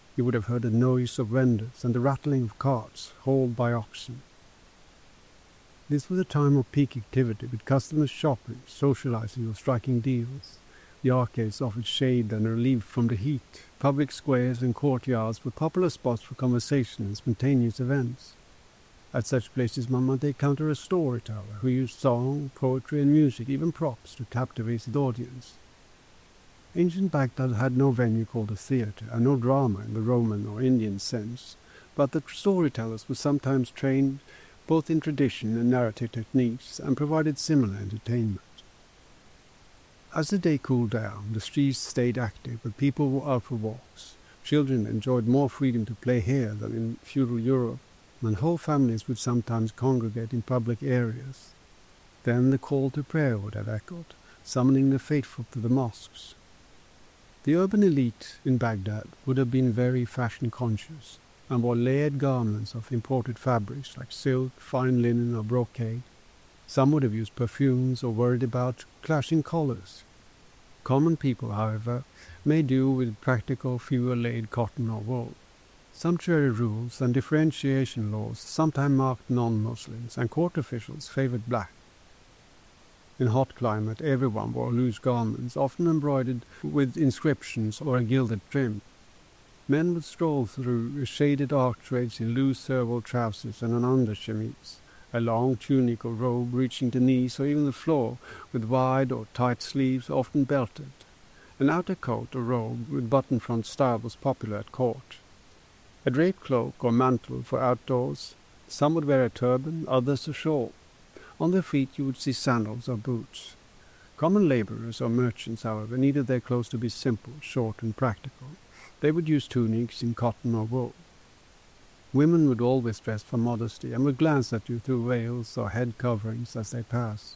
You would have heard the noise of vendors and the rattling of carts hauled by oxen. This was a time of peak activity, with customers shopping, socializing or striking deals. The arcades offered shade and relief from the heat. Public squares and courtyards were popular spots for conversation and spontaneous events. At such places one might encounter a storyteller who used song, poetry and music, even props, to captivate the audience. Ancient Baghdad had no venue called a theatre, and no drama in the Roman or Indian sense, but the storytellers were sometimes trained both in tradition and narrative techniques, and provided similar entertainment. As the day cooled down, the streets stayed active, but people were out for walks. Children enjoyed more freedom to play here than in feudal Europe, and whole families would sometimes congregate in public areas. Then the call to prayer would have echoed, summoning the faithful to the mosques. The urban elite in Baghdad would have been very fashion-conscious, and wore layered garments of imported fabrics like silk, fine linen or brocade. Some would have used perfumes or worried about clashing collars. Common people, however, may do with practical, fewer-laid cotton or wool. Sumptuary rules and differentiation laws sometimes marked non-Muslims, and court officials favored black. In hot climate, everyone wore loose garments, often embroidered with inscriptions or a gilded trim. Men would stroll through shaded archways in loose serval trousers and an underchemise, a long tunic or robe reaching the knees or even the floor, with wide or tight sleeves, often belted. An outer coat or robe with button-front style was popular at court. A draped cloak or mantle for outdoors. Some would wear a turban, others a shawl. On their feet you would see sandals or boots. Common laborers or merchants, however, needed their clothes to be simple, short and practical. They would use tunics in cotton or wool. Women would always dress for modesty, and would glance at you through veils or head coverings as they passed.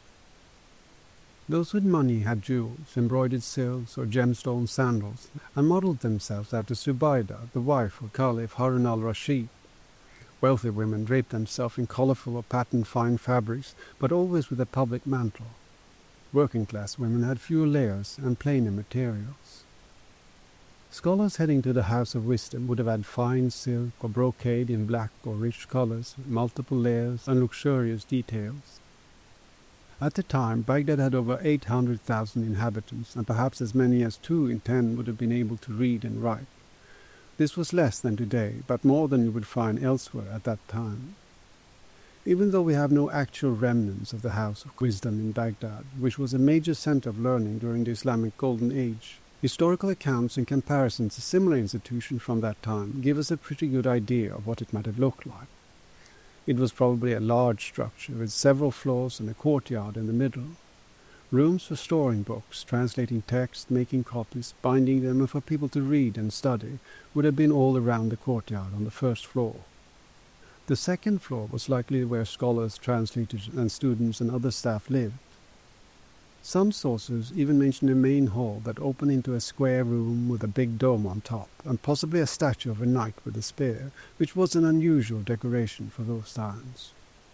Those with money had jewels, embroidered silks or gemstone sandals, and modelled themselves after Zubaydah, the wife of Caliph Harun al-Rashid. Wealthy women draped themselves in colourful or patterned fine fabrics, but always with a public mantle. Working-class women had fewer layers and plainer materials. Scholars heading to the House of Wisdom would have had fine silk or brocade in black or rich colors, multiple layers and luxurious details. At the time, Baghdad had over 800,000 inhabitants, and perhaps as many as 2 in 10 would have been able to read and write. This was less than today, but more than you would find elsewhere at that time. Even though we have no actual remnants of the House of Wisdom in Baghdad, which was a major center of learning during the Islamic Golden Age, historical accounts and comparisons to similar institutions from that time give us a pretty good idea of what it might have looked like. It was probably a large structure with several floors and a courtyard in the middle. Rooms for storing books, translating text, making copies, binding them, and for people to read and study would have been all around the courtyard on the first floor. The second floor was likely where scholars, translators, and students and other staff lived. Some sources even mention a main hall that opened into a square room with a big dome on top, and possibly a statue of a knight with a spear, which was an unusual decoration for those times.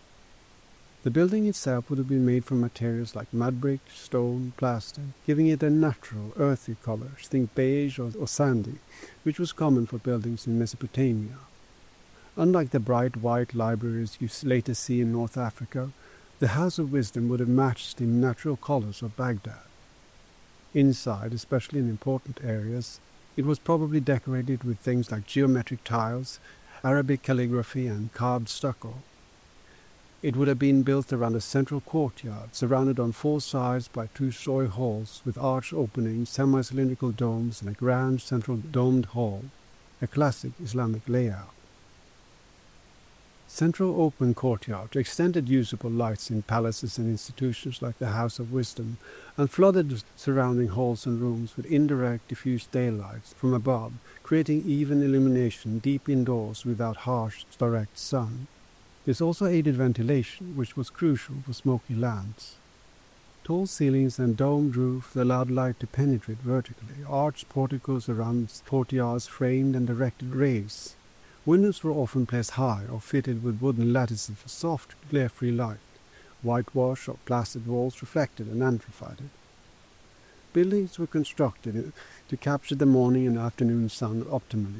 The building itself would have been made from materials like mud brick, stone, plaster, giving it a natural, earthy color, think beige or sandy, which was common for buildings in Mesopotamia. Unlike the bright white libraries you later see in North Africa, the House of Wisdom would have matched the natural colors of Baghdad. Inside, especially in important areas, it was probably decorated with things like geometric tiles, Arabic calligraphy, and carved stucco. It would have been built around a central courtyard, surrounded on 4 sides by 2-story halls with arched openings, semi-cylindrical domes, and a grand central domed hall, a classic Islamic layout. Central open courtyard extended usable lights in palaces and institutions like the House of Wisdom, and flooded surrounding halls and rooms with indirect diffuse daylight from above, creating even illumination deep indoors without harsh, direct sun. This also aided ventilation, which was crucial for smoky lands. Tall ceilings and domed roofs allowed light to penetrate vertically. Arched porticos around courtyards framed and directed rays. Windows were often placed high or fitted with wooden lattices for soft, glare-free light. Whitewash or plastered walls reflected and amplified it. Buildings were constructed to capture the morning and afternoon sun optimally.